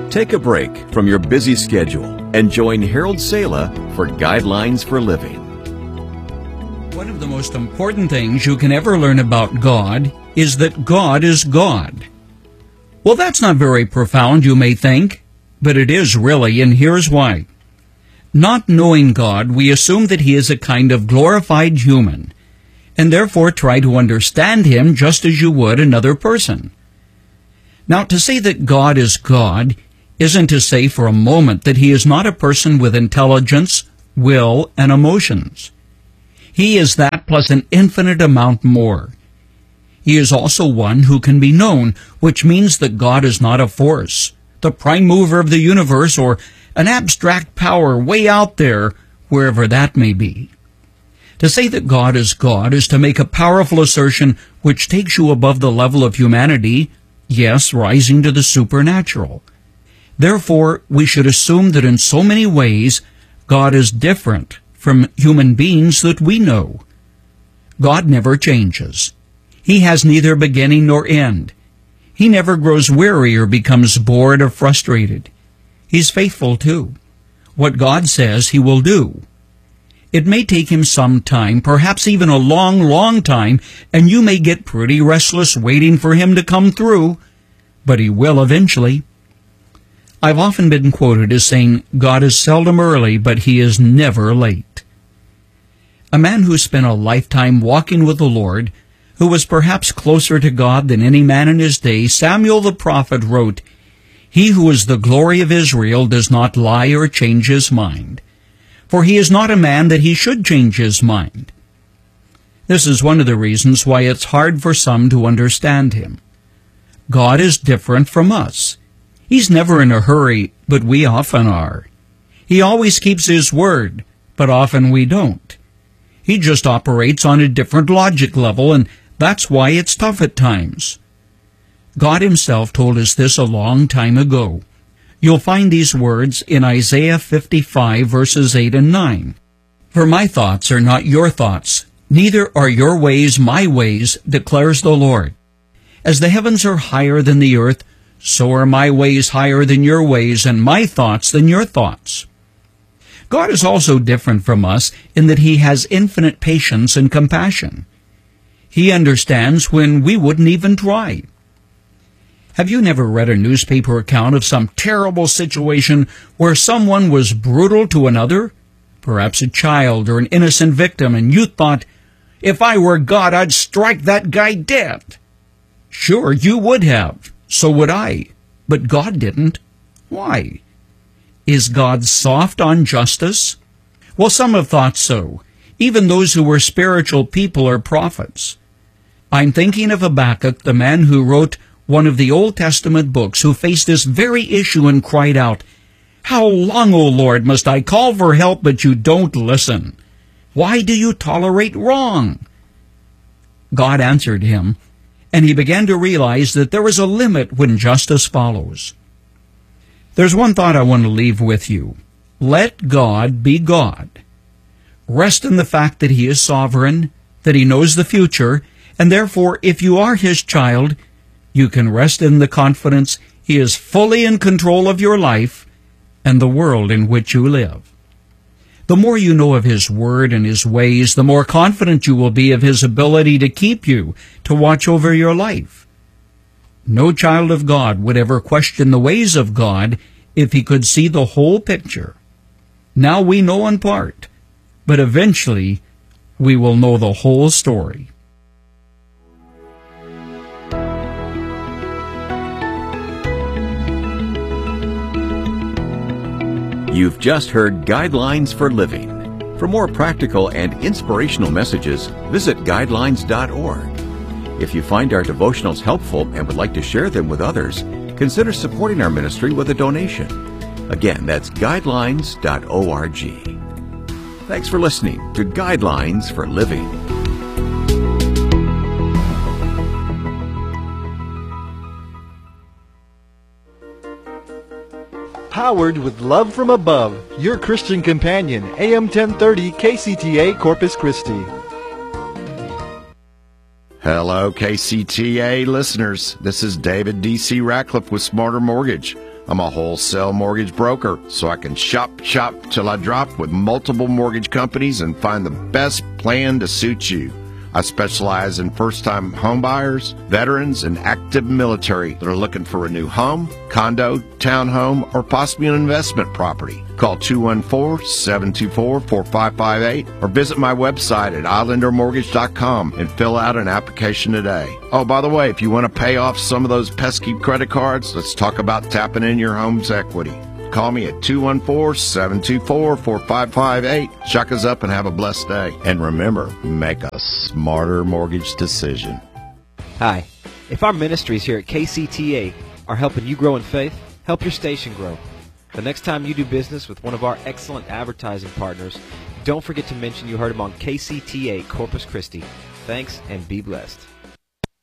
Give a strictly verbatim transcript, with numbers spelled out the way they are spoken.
Take a break from your busy schedule and join Harold Sala for Guidelines for Living. One of the most important things you can ever learn about God is that God is God. Well, that's not very profound, you may think, but it is really, and here's why. Not knowing God, we assume that He is a kind of glorified human, and therefore try to understand Him just as you would another person. Now, to say that God is God isn't to say for a moment that He is not a person with intelligence, will, and emotions. He is that plus an infinite amount more. He is also one who can be known, which means that God is not a force, the prime mover of the universe, or an abstract power way out there, wherever that may be. To say that God is God is to make a powerful assertion which takes you above the level of humanity, yes, rising to the supernatural. Therefore, we should assume that in so many ways, God is different from human beings that we know. God never changes. He has neither beginning nor end. He never grows weary or becomes bored or frustrated. He's faithful too. What God says, He will do. It may take Him some time, perhaps even a long, long time, and you may get pretty restless waiting for Him to come through, but He will eventually. I've often been quoted as saying, God is seldom early, but He is never late. A man who spent a lifetime walking with the Lord, who was perhaps closer to God than any man in his day, Samuel the prophet wrote, He who is the glory of Israel does not lie or change his mind, for he is not a man that he should change his mind. This is one of the reasons why it's hard for some to understand Him. God is different from us. He's never in a hurry, but we often are. He always keeps His word, but often we don't. He just operates on a different logic level, and that's why it's tough at times. God Himself told us this a long time ago. You'll find these words in Isaiah fifty-five, verses eight and nine. For my thoughts are not your thoughts, neither are your ways my ways, declares the Lord. As the heavens are higher than the earth, so are my ways higher than your ways, and my thoughts than your thoughts. God is also different from us in that He has infinite patience and compassion. He understands when we wouldn't even try. Have you never read a newspaper account of some terrible situation where someone was brutal to another, perhaps a child or an innocent victim, and you thought, if I were God, I'd strike that guy dead? Sure, you would have. So would I. But God didn't. Why? Is God soft on justice? Well, some have thought so. Even those who were spiritual people or prophets. I'm thinking of Habakkuk, the man who wrote one of the Old Testament books, who faced this very issue and cried out, How long, O Lord, must I call for help, but you don't listen? Why do you tolerate wrong? God answered him, and he began to realize that there is a limit when justice follows. There's one thought I want to leave with you. Let God be God. Rest in the fact that He is sovereign, that He knows the future, and therefore, if you are His child, you can rest in the confidence He is fully in control of your life and the world in which you live. The more you know of His Word and His ways, the more confident you will be of His ability to keep you, to watch over your life. No child of God would ever question the ways of God if he could see the whole picture. Now we know in part, but eventually we will know the whole story. You've just heard Guidelines for Living. For more practical and inspirational messages, visit guidelines dot org. If you find our devotionals helpful and would like to share them with others, consider supporting our ministry with a donation. Again, that's guidelines dot org. Thanks for listening to Guidelines for Living. Powered with love from above, your Christian companion, A M ten thirty K C T A Corpus Christi. Hello, K C T A listeners. This is David D C Ratcliffe with Smarter Mortgage. I'm a wholesale mortgage broker, so I can shop, shop till I drop with multiple mortgage companies and find the best plan to suit you. I specialize in first-time home buyers, veterans, and active military that are looking for a new home, condo, townhome, or possibly an investment property. Call two one four, seven two four, four five five eight or visit my website at islander mortgage dot com and fill out an application today. Oh, by the way, if you want to pay off some of those pesky credit cards, let's talk about tapping in your home's equity. Call me at two one four, seven two four, four five five eight. Chuck us up and have a blessed day. And remember, make a smarter mortgage decision. Hi. If our ministries here at K C T A are helping you grow in faith, help your station grow. The next time you do business with one of our excellent advertising partners, don't forget to mention you heard them on K C T A Corpus Christi. Thanks and be blessed.